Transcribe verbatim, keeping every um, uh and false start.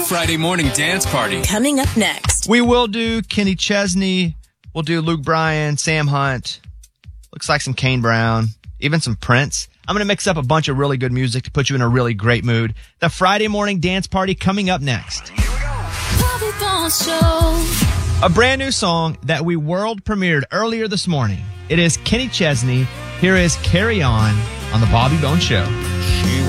Friday morning dance party. Coming up next. We will do Kenny Chesney. We'll do Luke Bryan, Sam Hunt. Looks like some Kane Brown. Even some Prince. I'm going to mix up a bunch of really good music to put you in a really great mood. The Friday morning dance party coming up next. Bobby Bones Show. A brand new song that we world premiered earlier this morning. It is Kenny Chesney. Here is Carry On on the Bobby Bones Show.